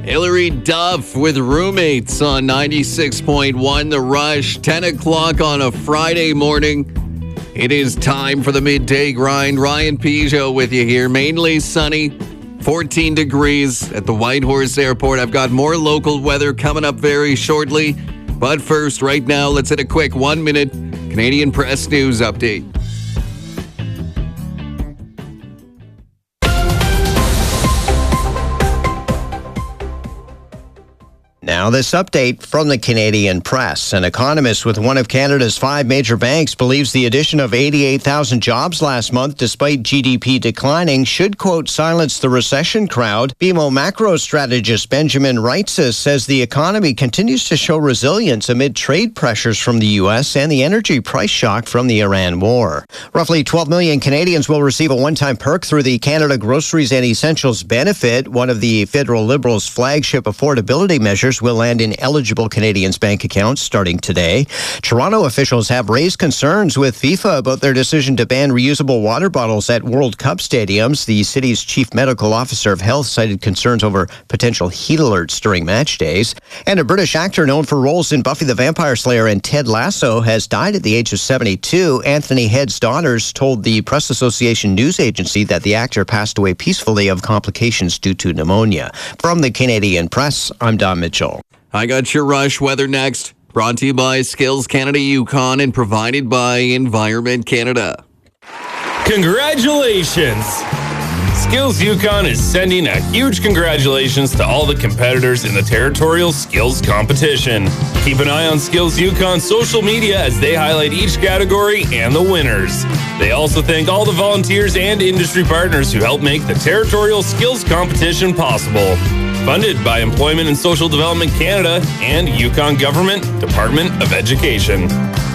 Hilary Duff with Roommates on 96.1 The Rush, 10 o'clock on a Friday morning. It is time for the midday grind. Ryan Peugeot with you here. Mainly sunny, 14 degrees at the Whitehorse Airport. I've got more local weather coming up very shortly. But first, right now, let's hit a quick 1-minute Canadian Press News update. Now, this update from the Canadian Press. An economist with one of Canada's 5 major banks believes the addition of 88,000 jobs last month, despite GDP declining, should, quote, silence the recession crowd. BMO macro strategist Benjamin Reitzes says the economy continues to show resilience amid trade pressures from the U.S. and the energy price shock from the Iran war. Roughly 12 million Canadians will receive a one-time perk through the Canada Groceries and Essentials benefit. One of the federal Liberals' flagship affordability measures will land in eligible Canadians' bank accounts starting today. Toronto officials have raised concerns with FIFA about their decision to ban reusable water bottles at World Cup stadiums. The city's chief medical officer of health cited concerns over potential heat alerts during match days. And a British actor known for roles in Buffy the Vampire Slayer and Ted Lasso has died at the age of 72. Anthony Head's daughters told the Press Association news agency that the actor passed away peacefully of complications due to pneumonia. From the Canadian Press, I'm Don Mitchell. I got your Rush weather next. Brought to you by Skills Canada Yukon and provided by Environment Canada. Congratulations! Skills Yukon is sending a huge congratulations to all the competitors in the Territorial Skills Competition. Keep an eye on Skills Yukon's social media as they highlight each category and the winners. They also thank all the volunteers and industry partners who help make the Territorial Skills Competition possible. Funded by Employment and Social Development Canada and Yukon Government Department of Education.